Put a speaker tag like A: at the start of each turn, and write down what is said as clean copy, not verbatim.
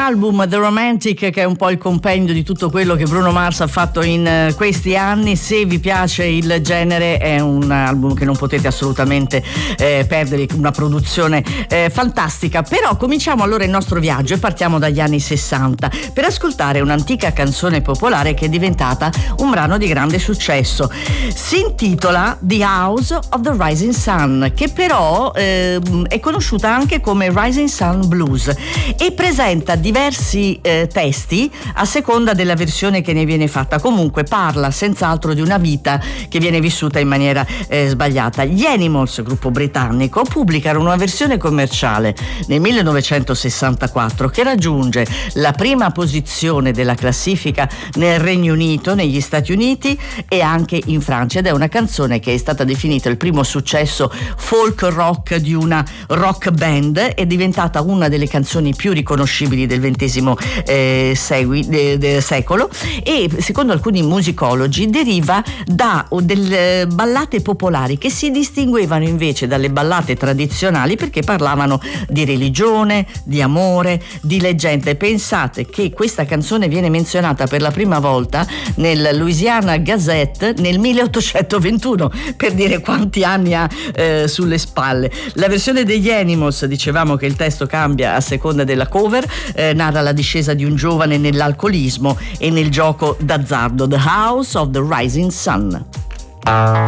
A: album The Romantic, che è un po' il compendio di tutto quello che Bruno Mars ha fatto in questi anni. Se vi piace il genere, è un album che non potete assolutamente perdere, una produzione fantastica. Però cominciamo allora il nostro viaggio e partiamo dagli anni 60 per ascoltare un'antica canzone popolare che è diventata un brano di grande successo. Si intitola The House of the Rising Sun, che però è conosciuta anche come Rising Sun Blues e presenta diversi testi a seconda della versione che ne viene fatta. Comunque parla senz'altro di una vita che viene vissuta in maniera sbagliata. Gli Animals, gruppo britannico, pubblicano una versione commerciale nel 1964 che raggiunge la prima posizione della classifica nel Regno Unito, negli Stati Uniti e anche in Francia, ed è una canzone che è stata definita il primo successo folk rock di una rock band. È diventata una delle canzoni più riconoscibili del XX secolo e secondo alcuni musicologi deriva da delle ballate popolari che si distinguevano invece dalle ballate tradizionali perché parlavano di religione, di amore, di leggende. Pensate che questa canzone viene menzionata per la prima volta nel Louisiana Gazette nel 1821, per dire quanti anni ha sulle spalle. La versione degli Animals, dicevamo che il testo cambia a seconda della cover, narra la discesa di un giovane nell'alcolismo e nel gioco d'azzardo. The House of the Rising Sun.